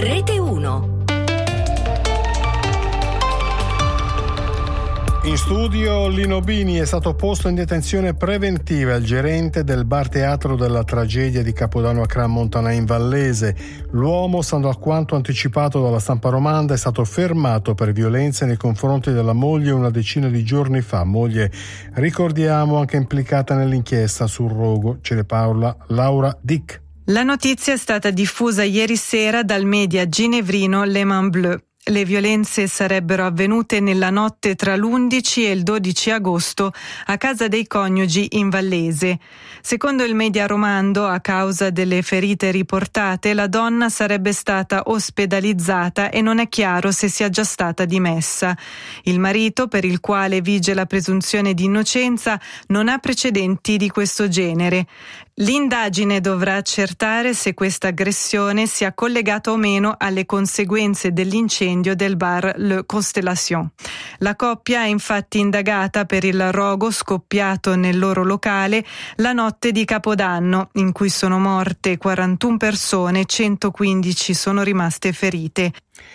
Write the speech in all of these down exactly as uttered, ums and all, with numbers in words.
Rete uno. In studio Lino Bini. È stato posto in detenzione preventiva il gerente del bar teatro della tragedia di Capodanno a Cran Montanain Vallese. L'uomo, stando a quanto anticipato dalla stampa romanda, è stato fermato per violenze nei confronti della moglie una decina di giorni fa. Moglie, ricordiamo, anche implicata nell'inchiesta sul rogo. Ce ne parla Laura Dick. La notizia è stata diffusa ieri sera dal media ginevrino Le Main Bleu. Le violenze sarebbero avvenute nella notte tra l'undici e il dodici agosto a casa dei coniugi in Vallese. Secondo il media romando, a causa delle ferite riportate, la donna sarebbe stata ospedalizzata e non è chiaro se sia già stata dimessa. Il marito, per il quale vige la presunzione di innocenza, non ha precedenti di questo genere. L'indagine dovrà accertare se questa aggressione sia collegata o meno alle conseguenze dell'incendio del bar Le Constellation. La coppia è infatti indagata per il rogo scoppiato nel loro locale la notte di Capodanno, in cui sono morte quarantuno persone, centoquindici sono rimaste ferite.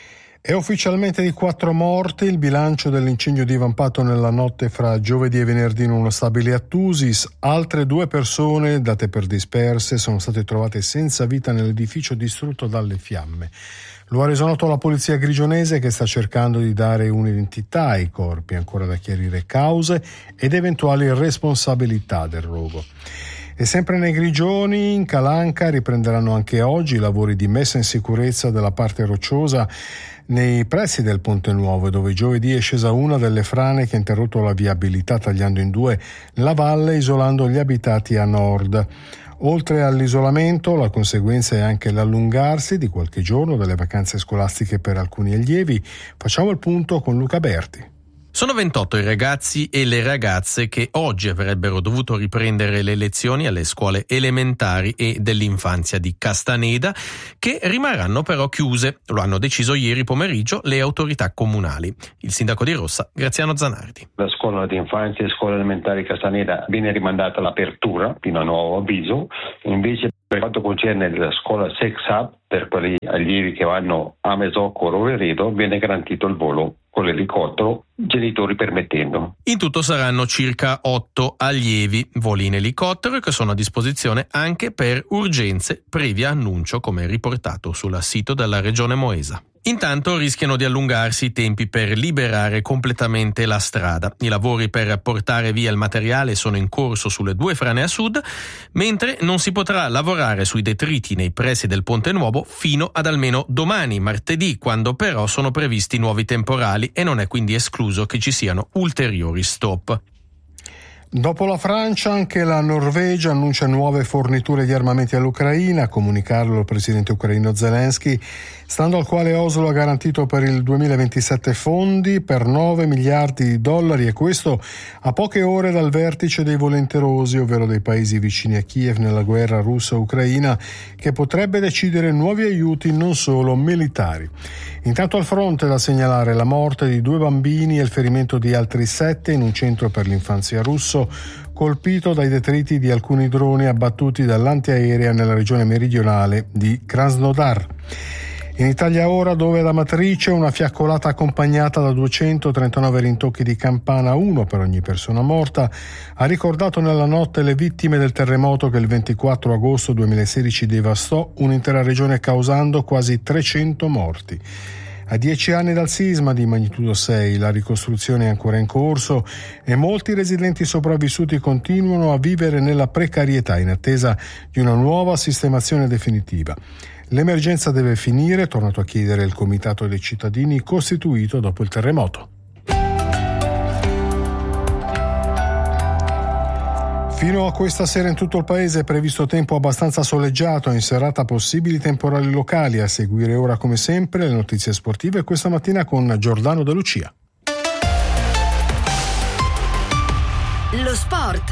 È ufficialmente di quattro morti il bilancio dell'incendio divampato nella notte fra giovedì e venerdì in uno stabile a Tusis. Altre due persone, date per disperse, sono state trovate senza vita nell'edificio distrutto dalle fiamme. Lo ha reso noto la polizia grigionese, che sta cercando di dare un'identità ai corpi, ancora da chiarire cause ed eventuali responsabilità del rogo. E sempre nei Grigioni, in Calanca, riprenderanno anche oggi i lavori di messa in sicurezza della parte rocciosa nei pressi del Ponte Nuovo, dove giovedì è scesa una delle frane che ha interrotto la viabilità tagliando in due la valle, isolando gli abitati a nord. Oltre all'isolamento, la conseguenza è anche l'allungarsi di qualche giorno delle vacanze scolastiche per alcuni allievi. Facciamo il punto con Luca Berti. Sono ventotto i ragazzi e le ragazze che oggi avrebbero dovuto riprendere le lezioni alle scuole elementari e dell'infanzia di Castaneda, che rimarranno però chiuse. Lo hanno deciso ieri pomeriggio le autorità comunali. Il sindaco di Rossa, Graziano Zanardi. La scuola di infanzia e scuola elementare Castaneda viene rimandata all'apertura fino a nuovo avviso. Invece, per quanto concerne la scuola Sex Hub, per quegli allievi che vanno a Mesocco o Rovereto, viene garantito il volo con l'elicottero, genitori permettendo. In tutto saranno circa otto allievi, voli in elicottero, che sono a disposizione anche per urgenze previa annuncio, come riportato sul sito della Regione Moesa. Intanto rischiano di allungarsi i tempi per liberare completamente la strada. I lavori per portare via il materiale sono in corso sulle due frane a sud, mentre non si potrà lavorare sui detriti nei pressi del Ponte Nuovo fino ad almeno domani, martedì, quando però sono previsti nuovi temporali e non è quindi escluso che ci siano ulteriori stop. Dopo la Francia, anche la Norvegia annuncia nuove forniture di armamenti all'Ucraina. A comunicarlo il presidente ucraino Zelensky, stando al quale Oslo ha garantito per il duemilaventisette fondi per nove miliardi di dollari, e questo a poche ore dal vertice dei volenterosi, ovvero dei paesi vicini a Kiev nella guerra russa-ucraina, che potrebbe decidere nuovi aiuti non solo militari. Intanto al fronte da segnalare la morte di due bambini e il ferimento di altri sette in un centro per l'infanzia russo colpito dai detriti di alcuni droni abbattuti dall'antiaerea nella regione meridionale di Krasnodar. In Italia ora, dove da matrice una fiaccolata accompagnata da duecentotrentanove rintocchi di campana, uno per ogni persona morta, ha ricordato nella notte le vittime del terremoto che il ventiquattro agosto duemilasedici devastò un'intera regione, causando quasi trecento morti. A dieci anni dal sisma di magnitudo sei, la ricostruzione è ancora in corso e molti residenti sopravvissuti continuano a vivere nella precarietà in attesa di una nuova sistemazione definitiva. L'emergenza deve finire, tornato a chiedere il Comitato dei cittadini costituito dopo il terremoto. Fino a questa sera in tutto il paese è previsto tempo abbastanza soleggiato, in serata possibili temporali locali. A seguire ora come sempre le notizie sportive, questa mattina con Giordano De Lucia. Lo sport.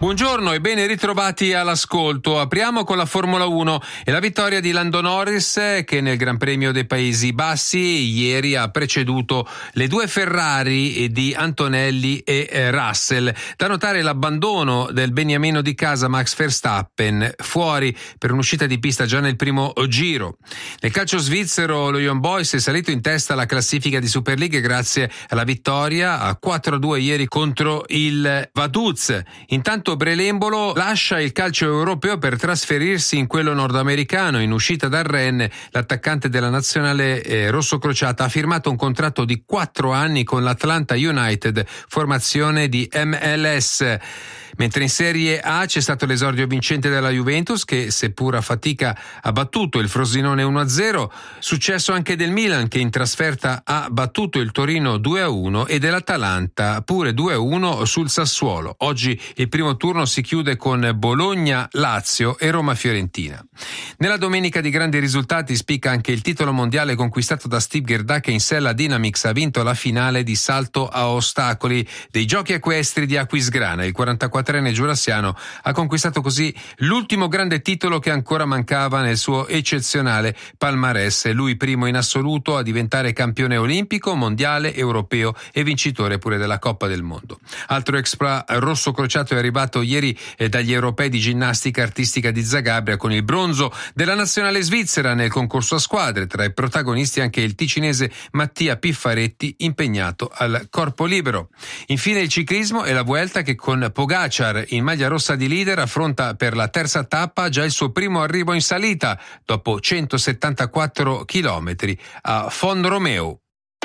Buongiorno e ben ritrovati all'ascolto. Apriamo con la Formula uno e la vittoria di Lando Norris che nel Gran Premio dei Paesi Bassi ieri ha preceduto le due Ferrari di Antonelli e Russell. Da notare l'abbandono del beniamino di casa Max Verstappen, fuori per un'uscita di pista già nel primo giro. Nel calcio svizzero lo Young Boys è salito in testa alla classifica di Super League grazie alla vittoria a quattro a due ieri contro il Vaduz. Intanto Brelembolo lascia il calcio europeo per trasferirsi in quello nordamericano. In uscita dal Rennes, l'attaccante della nazionale eh, rossocrociata ha firmato un contratto di quattro anni con l'Atlanta United, formazione di M L S. Mentre in Serie A c'è stato l'esordio vincente della Juventus che, seppur a fatica, ha battuto il Frosinone uno a zero. Successo anche del Milan che in trasferta ha battuto il Torino due a uno e dell'Atalanta pure due a uno sul Sassuolo. Oggi il primo turno si chiude con Bologna, Lazio e Roma-Fiorentina. Nella domenica di grandi risultati spicca anche il titolo mondiale conquistato da Steve Gerda che in Sella Dynamics ha vinto la finale di salto a ostacoli dei Giochi Equestri di Aquisgrana. Il quarantaquattro giurassiano ha conquistato così l'ultimo grande titolo che ancora mancava nel suo eccezionale palmarès. Lui primo in assoluto a diventare campione olimpico, mondiale, europeo e vincitore pure della Coppa del Mondo. Altro exploit rosso crociato è arrivato ieri dagli europei di ginnastica artistica di Zagabria con il bronzo della nazionale svizzera nel concorso a squadre. Tra i protagonisti anche il ticinese Mattia Piffaretti impegnato al corpo libero. Infine il ciclismo e la Vuelta che con Pogacar in maglia rossa di leader affronta per la terza tappa già il suo primo arrivo in salita dopo centosettantaquattro chilometri a Font-Romeu.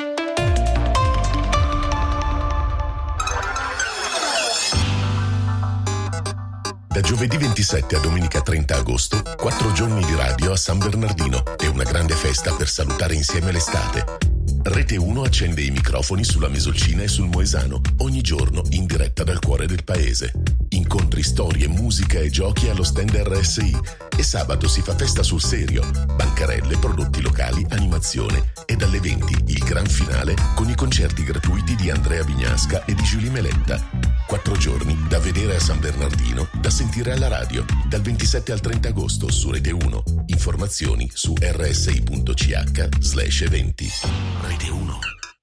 Da giovedì ventisette a domenica trenta agosto, quattro giorni di radio a San Bernardino e una grande festa per salutare insieme l'estate. Rete uno accende i microfoni sulla Mesolcina e sul Moesano, ogni giorno in diretta dal cuore del paese. Incontri, storie, musica e giochi allo stand R S I. E sabato si fa festa sul serio, bancarelle, prodotti locali, animazione e dalle venti il gran finale con i concerti gratuiti di Andrea Vignasca e di Giulia Meletta. Quattro giorni da vedere a San Bernardino, da sentire alla radio, dal ventisette al trenta agosto su Rete uno. Informazioni su rsi.ch slash eventi. Rete uno.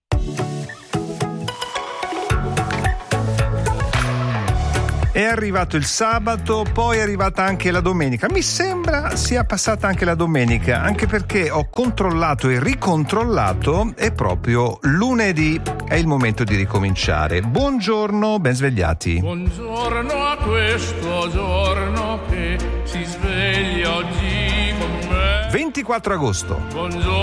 È arrivato il sabato, poi è arrivata anche la domenica. Mi sembra sia passata anche la domenica, anche perché ho controllato e ricontrollato, è proprio lunedì. È il momento di ricominciare. Buongiorno, ben svegliati. Buongiorno a questo giorno che si sveglia oggi con me. ventiquattro agosto. Buongiorno.